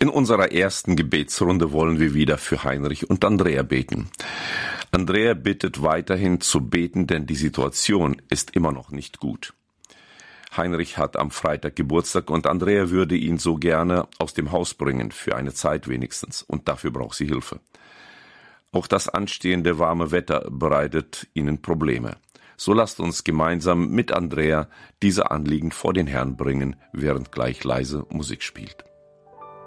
In unserer ersten Gebetsrunde wollen wir wieder für Heinrich und Andrea beten. Andrea bittet weiterhin zu beten, denn die Situation ist immer noch nicht gut. Heinrich hat am Freitag Geburtstag und Andrea würde ihn so gerne aus dem Haus bringen, für eine Zeit wenigstens, und dafür braucht sie Hilfe. Auch das anstehende warme Wetter bereitet ihnen Probleme. So lasst uns gemeinsam mit Andrea diese Anliegen vor den Herrn bringen, während gleich leise Musik spielt.